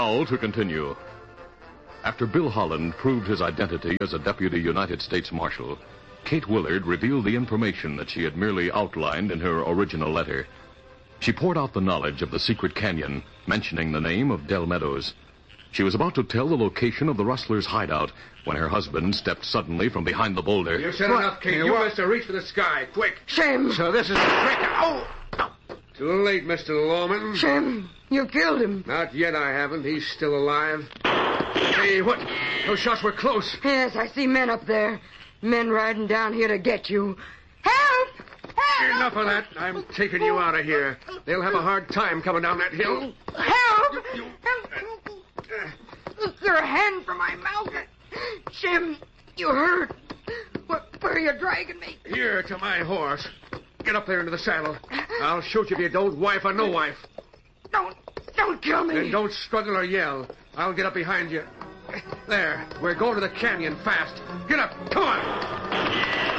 Now to continue. After Bill Holland proved his identity as a deputy United States Marshal, Kate Willard revealed the information that she had merely outlined in her original letter. She poured out the knowledge of the secret canyon, mentioning the name of Del Meadows. She was about to tell the location of the rustlers' hideout when her husband stepped suddenly from behind the boulder. You said enough, Kate. You must have reached for the sky. Quick. Shem! So this is a trick. Oh! Too late, Mr. Lawman. Shem, you killed him. Not yet, I haven't. He's still alive. Hey, what? Those shots were close. Yes, I see men up there. Men riding down here to get you. Help! Help! Enough of that. I'm taking you out of here. They'll have a hard time coming down that hill. Help! Help! Your hand from my mouth. Shem, you hurt. Where are you dragging me? Here, to my horse. Get up there into the saddle. I'll shoot you if you don't, wife or no wife. Don't kill me. Then don't struggle or yell. I'll get up behind you. There, we're going to the canyon fast. Get up, come on.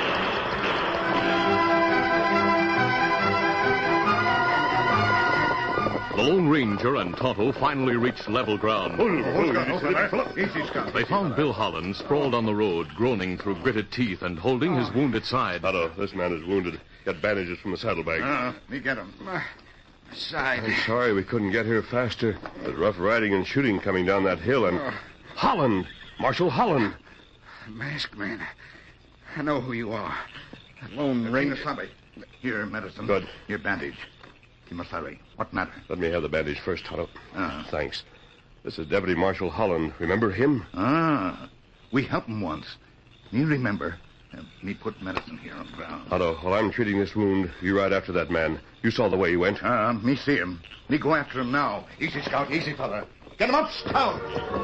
The Lone Ranger and Tonto finally reached level ground. Easy, Scott. They found Bill Holland sprawled on the road, groaning through gritted teeth and holding his wounded side. Tonto, this man is wounded. Got bandages from the saddlebag. Me get him. Side. I'm sorry we couldn't get here faster. There's rough riding and shooting coming down that hill, and... Holland! Marshal Holland! Masked man. I know who you are. That Lone Ranger. Here, medicine. Good. Your bandage. You must hurry. What matter? Let me have the bandage first, Tonto. Thanks. This is Deputy Marshal Holland. Remember him? We helped him once. Me remember. Me put medicine here on the ground. Tonto, while I'm treating this wound, you ride after that man. You saw the way he went. Me see him. Me go after him now. Easy, Scout. Easy, fella. Get him up, Scout.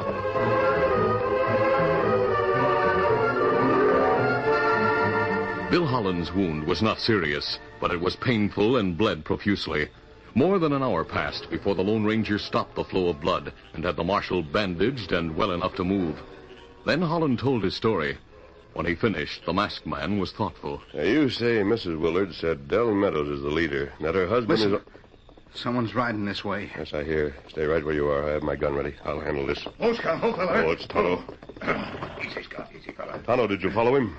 Bill Holland's wound was not serious, but it was painful and bled profusely. More than an hour passed before the Lone Ranger stopped the flow of blood and had the marshal bandaged and well enough to move. Then Holland told his story. When he finished, the masked man was thoughtful. You say Mrs. Willard said Del Meadows is the leader, and that her husband Listen. is... Someone's riding this way. Yes, I hear. Stay right where you are. I have my gun ready. I'll handle this. Oh, Scout. Oh, fella. Oh, it's Tonto. Easy, Scout. Easy, fella. Tonto, did you follow him?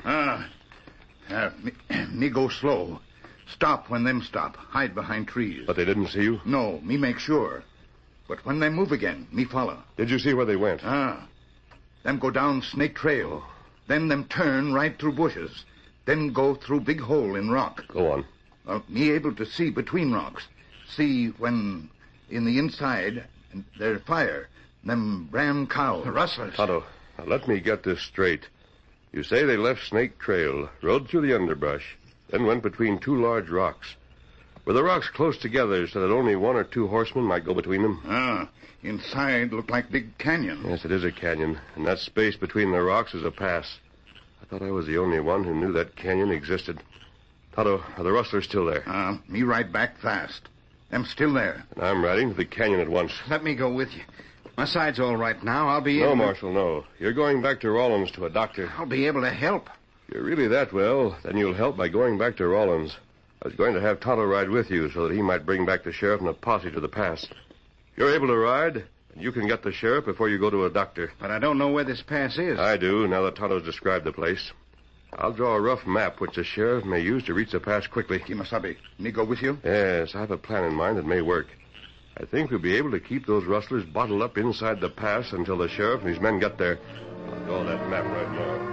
Me go slow. Stop when them stop. Hide behind trees. But they didn't see you? No, me make sure. But when they move again, me follow. Did you see where they went? Them go down Snake Trail. Then them turn right through bushes. Then go through big hole in rock. Go on. Well, me able to see between rocks. See when in the inside there's fire. Them brown cows. The rustlers. Tonto, now let me get this straight. You say they left Snake Trail, rode through the underbrush, then went between two large rocks. Were the rocks close together so that only one or two horsemen might go between them? Inside looked like big canyon. Yes, it is a canyon, and that space between the rocks is a pass. I thought I was the only one who knew that canyon existed. Tonto, are the rustlers still there? Me ride back fast. Them still there. And I'm riding to the canyon at once. Let me go with you. My side's all right now. I'll be No, able... Marshal, no. You're going back to Rawlins to a doctor. I'll be able to help. If you're really that well, then you'll help by going back to Rawlins. I was going to have Tonto ride with you so that he might bring back the sheriff and a posse to the pass. If you're able to ride, and you can get the sheriff before you go to a doctor. But I don't know where this pass is. I do, now that Tonto's described the place. I'll draw a rough map which the sheriff may use to reach the pass quickly. Kimasabi, me go with you? Yes, I have a plan in mind that may work. I think we'll be able to keep those rustlers bottled up inside the pass until the sheriff and his men get there. I'll draw that map right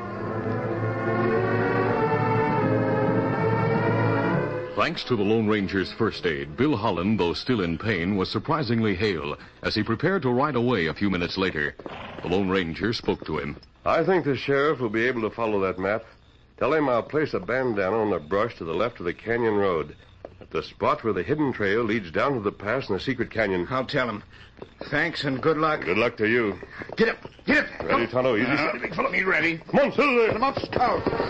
now. Thanks to the Lone Ranger's first aid, Bill Holland, though still in pain, was surprisingly hale as he prepared to ride away a few minutes later. The Lone Ranger spoke to him. I think the sheriff will be able to follow that map. Tell him I'll place a bandana on the brush to the left of the canyon road, at the spot where the hidden trail leads down to the pass in the secret canyon. I'll tell him. Thanks and good luck. Good luck to you. Get up. Get up. Ready, Tonto? Easy. Big fella, me ready. Come on, Silver. Get him up, Scout.